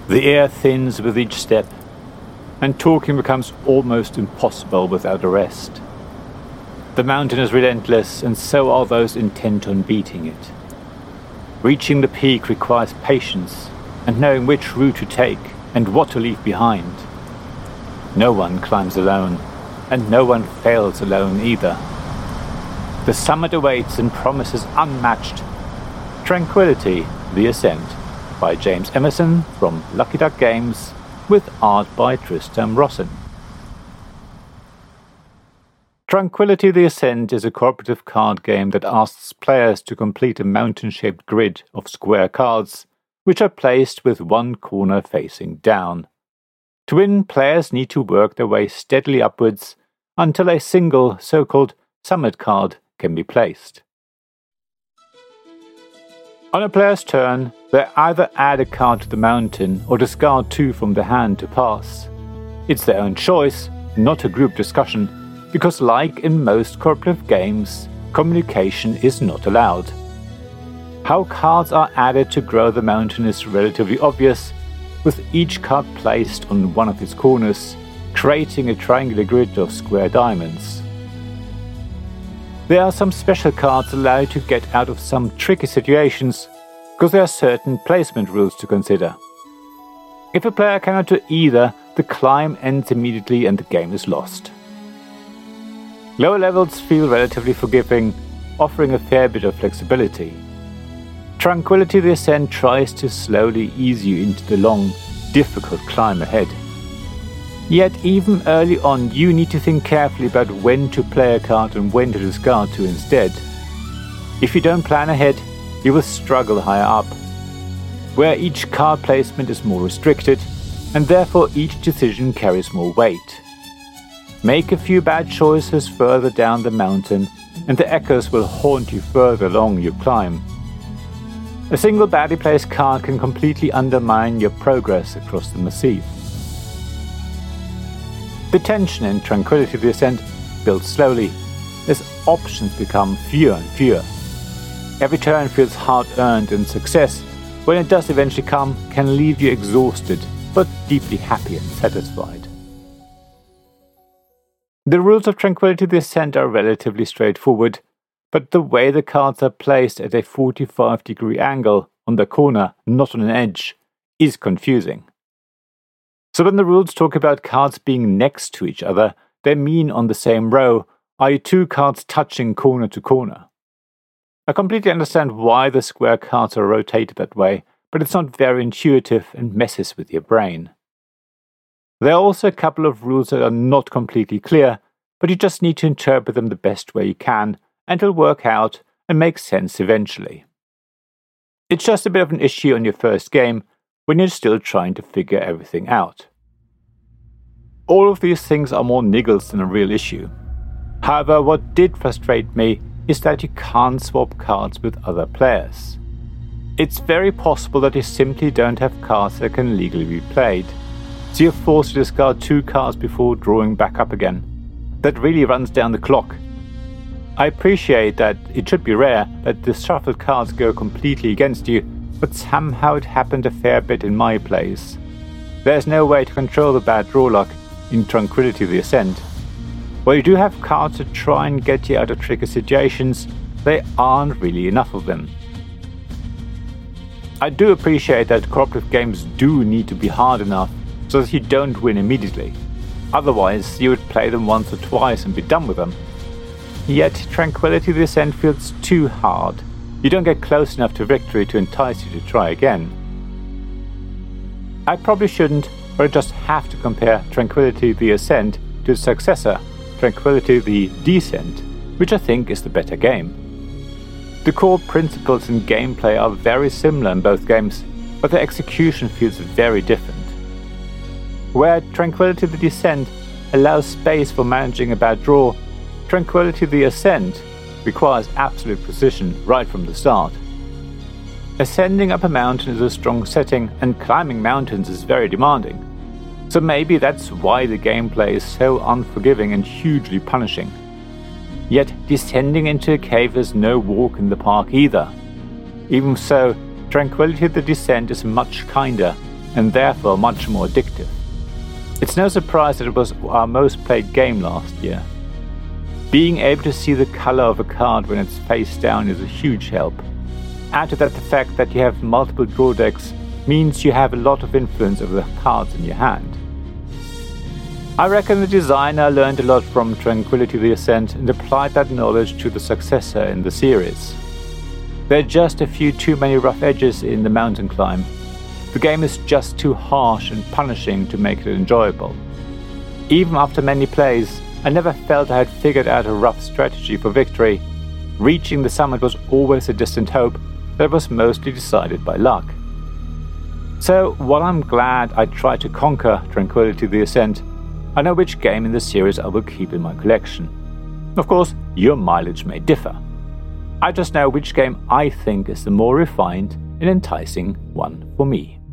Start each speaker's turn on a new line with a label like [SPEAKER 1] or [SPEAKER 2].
[SPEAKER 1] The air thins with each step, and talking becomes almost impossible without a rest. The mountain is relentless, and so are those intent on beating it. Reaching the peak requires patience and knowing which route to take and what to leave behind. No one climbs alone, and no one fails alone either. The summit awaits and promises unmatched. Tranquility, The Ascent, by James Emerson from Lucky Duck Games, with art by Tristram Rossin. Tranquility the Ascent is a cooperative card game that asks players to complete a mountain-shaped grid of square cards, which are placed with one corner facing down. To win, players need to work their way steadily upwards until a single, so-called summit card can be placed. On a player's turn, they either add a card to the mountain or discard 2 from the hand to pass. It's their own choice, not a group discussion, because like in most cooperative games, communication is not allowed. How cards are added to grow the mountain is relatively obvious, with each card placed on one of its corners, creating a triangular grid of square diamonds. There are some special cards allowed to get out of some tricky situations, because there are certain placement rules to consider. If a player cannot do either, the climb ends immediately and the game is lost. Lower levels feel relatively forgiving, offering a fair bit of flexibility. Tranquility the Ascent tries to slowly ease you into the long, difficult climb ahead. Yet even early on you need to think carefully about when to play a card and when to discard 2 instead. If you don't plan ahead, you will struggle higher up, where each card placement is more restricted, and therefore each decision carries more weight. Make a few bad choices further down the mountain, and the echoes will haunt you further along your climb. A single badly placed card can completely undermine your progress across the massif. The tension in Tranquility the Ascent builds slowly, as options become fewer and fewer. Every turn feels hard-earned, and success, when it does eventually come, can leave you exhausted, but deeply happy and satisfied. The rules of Tranquility the Ascent are relatively straightforward, but the way the cards are placed at a 45-degree angle on the corner, not on an edge, is confusing. So when the rules talk about cards being next to each other, they mean on the same row, i.e. 2 cards touching corner to corner. I completely understand why the square cards are rotated that way, but it's not very intuitive and messes with your brain. There are also a couple of rules that are not completely clear, but you just need to interpret them the best way you can, and it'll work out and make sense eventually. It's just a bit of an issue on your first game, when you're still trying to figure everything out. All of these things are more niggles than a real issue. However, what did frustrate me is that you can't swap cards with other players. It's very possible that you simply don't have cards that can legally be played, so you're forced to discard 2 cards before drawing back up again. That really runs down the clock. I appreciate that it should be rare that the shuffled cards go completely against you, but somehow it happened a fair bit in my plays. There's no way to control the bad draw luck in Tranquility the Ascent. While you do have cards to try and get you out of tricky situations, there aren't really enough of them. I do appreciate that cooperative games do need to be hard enough so that you don't win immediately. Otherwise, you would play them once or twice and be done with them. Yet Tranquility the Ascent feels too hard. You don't get close enough to victory to entice you to try again. I probably shouldn't, but I just have to compare Tranquility the Ascent to its successor, Tranquility the Descent, which I think is the better game. The core principles and gameplay are very similar in both games, but the execution feels very different. Where Tranquility the Descent allows space for managing a bad draw, Tranquility the Ascent requires absolute precision right from the start. Ascending up a mountain is a strong setting, and climbing mountains is very demanding. So maybe that's why the gameplay is so unforgiving and hugely punishing. Yet descending into a cave is no walk in the park either. Even so, Tranquility the Descent is much kinder and therefore much more addictive. It's no surprise that it was our most played game last year. Being able to see the color of a card when it's face down is a huge help. Add to that the fact that you have multiple draw decks means you have a lot of influence over the cards in your hand. I reckon the designer learned a lot from Tranquility the Ascent and applied that knowledge to the successor in the series. There are just a few too many rough edges in the mountain climb. The game is just too harsh and punishing to make it enjoyable. Even after many plays, I never felt I had figured out a rough strategy for victory. Reaching the summit was always a distant hope that was mostly decided by luck. So, while I'm glad I tried to conquer Tranquility the Ascent, I know which game in the series I will keep in my collection. Of course, your mileage may differ. I just know which game I think is the more refined and enticing one for me.